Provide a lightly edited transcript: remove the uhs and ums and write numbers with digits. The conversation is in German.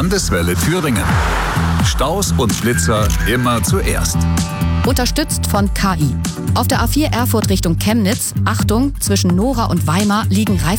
Landeswelle Thüringen. Staus und Blitzer immer zuerst. Unterstützt von KI. Auf der A4 Erfurt Richtung Chemnitz, Achtung, zwischen Nora und Weimar liegen